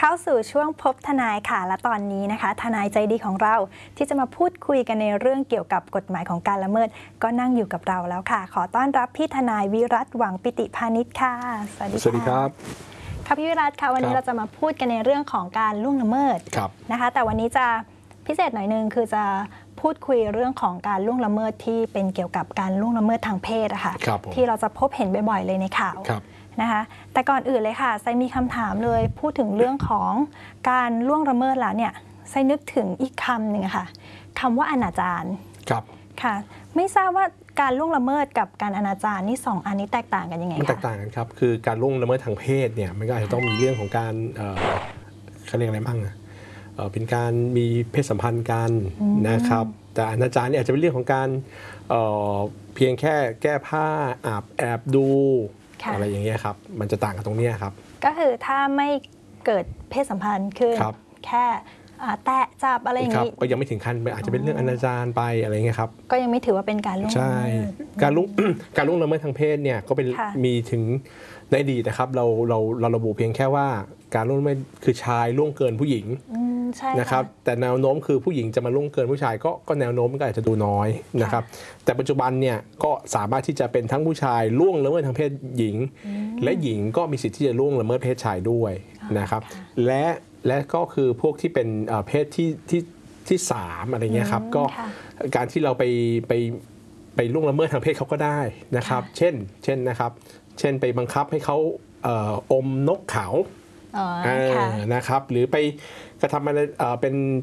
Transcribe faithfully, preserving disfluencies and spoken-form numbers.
เข้าสู่ช่วงพบทนายค่ะและตอนนี้นะคะทนายใจดีของเราที่จะมาพูดคุยกันในเรื่องเกี่ยวกับกฎหมายของการละเมิดก็นั่งอยู่กับเราแล้วค่ะขอต้อนรับพี่ทนายวิรัตหวังปิติพานิชค่ะสวัสดีค่ะสวัสดีครับค่ะพี่วิรัตค่ะวันนี้เราจะมาพูดกันในเรื่องของการล่วงละเมิดนะคะแต่วันนี้จะพิเศษหน่อยนึงคือจะพูดคุยเรื่องของการล่วงละเมิดที่เป็นเกี่ยวกับการล่วงละเมิดทางเพศอะค่ะที่เราจะพบเห็นบ่อยๆเลยในข่าวนะคะแต่ก่อนอื่นเลยค่ะไซมีคำถามเลยพูดถึงเรื่องของการล่วงละเมิดแล้วเนี่ยไซนึกถึงอีกคำหนึ่งค่ะคำว่าอนาจารครับค่ะไม่ทราบว่าการล่วงละเมิดกับการอนาจารนี่สองอันนี้แตกต่างกันยังไงคะมันแตกต่างกันครับคือการล่วงละเมิดทางเพศเนี่ยมันก็อาจจะต้องมีเรื่องของการเขาเรียกอะไรบ้างเป็นการมีเพศสัมพันธ์กันนะครับแต่อนาจารเนี่ยอาจจะเป็นเรื่องของการเ, เพียงแค่แก้ผ้าอาบแอบดูอะไรอย่างเงี้ยครับมันจะต่างกันตรงนี้ครับก็คือถ้าไม่เกิดเพศสัมพันธ์ขึ้นแค่แตะจับอะไรอย่างนี้ก็ยังไม่ถึงขั้นอาจจะเป็นเรื่องอนาจารไปอะไรเงี้ยครับก็ยังไม่ถือว่าเป็นการล่วงละเมิดใช่การล่วงการล่วงละเมิดทางเพศเนี่ยก็เป็นมีถึงในอดีตนะครับเราเราเราระบุเพียงแค่ว่าการล่วงละเมิดคือชายล่วงเกินผู้หญิงนะครับแต่แนวโน้มคือผู้หญิงจะมาล่วงเกินผู้ชายก็ก็แนวโน้มก็อาจจะดูน้อยนะครับแต่ปัจจุบันเนี่ยก็สามารถที่จะเป็นทั้งผู้ชายล่วงละเมิดทางเพศหญิงและหญิงก็มีสิทธิ์ที่จะล่วงละเมิดเพศชายด้วยนะครับและและก็คือพวกที่เป็นเพศที่ที่ที่สามอะไรเงี้ยครับก็การที่เราไปไปไปล่วงละเมิดทางเพศเขาก็ได้นะครับเช่นเช่นนะครับเช่นไปบังคับให้เขาอมนกเขานะครับหรือไปกระทำอะไรเป็น